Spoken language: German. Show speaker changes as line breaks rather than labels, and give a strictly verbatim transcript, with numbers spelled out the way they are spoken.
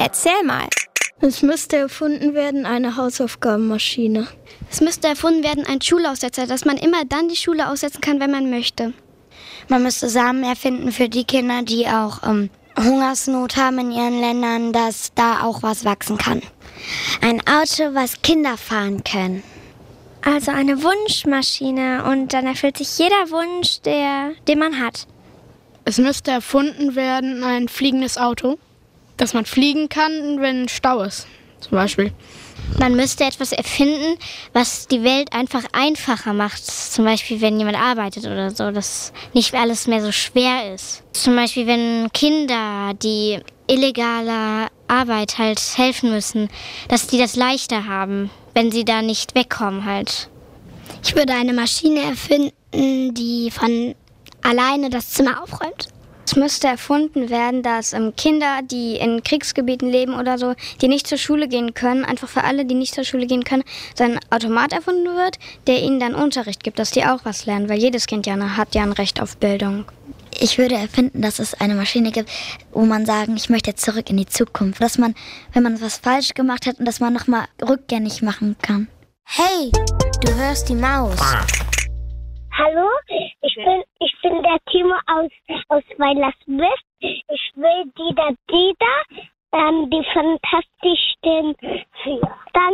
Erzähl mal.
Es müsste erfunden werden, eine Hausaufgabenmaschine.
Es müsste erfunden werden, ein Schulaussetzer, dass man immer dann die Schule aussetzen kann, wenn man möchte.
Man müsste Samen erfinden für die Kinder, die auch ähm, Hungersnot haben in ihren Ländern, dass da auch was wachsen kann. Ein Auto, was Kinder fahren können.
Also eine Wunschmaschine und dann erfüllt sich jeder Wunsch, der, den man hat.
Es müsste erfunden werden, ein fliegendes Auto, dass man fliegen kann, wenn Stau ist, zum Beispiel.
Man müsste etwas erfinden, was die Welt einfach einfacher macht. Zum Beispiel, wenn jemand arbeitet oder so, dass nicht alles mehr so schwer ist. Zum Beispiel, wenn Kinder, die illegaler Arbeit halt helfen müssen, dass die das leichter haben, wenn sie da nicht wegkommen halt.
Ich würde eine Maschine erfinden, die von alleine das Zimmer aufräumt.
Es müsste erfunden werden, dass ähm, Kinder, die in Kriegsgebieten leben oder so, die nicht zur Schule gehen können, einfach für alle, die nicht zur Schule gehen können, so ein Automat erfunden wird, der ihnen dann Unterricht gibt, dass die auch was lernen, weil jedes Kind ja hat ja ein Recht auf Bildung.
Ich würde erfinden, dass es eine Maschine gibt, wo man sagen, ich möchte zurück in die Zukunft. Dass man, wenn man was falsch gemacht hat, und dass man nochmal rückgängig machen kann.
Hey, du hörst die Maus.
Hallo, ich bin, ich bin der Timo aus, aus Weilerswist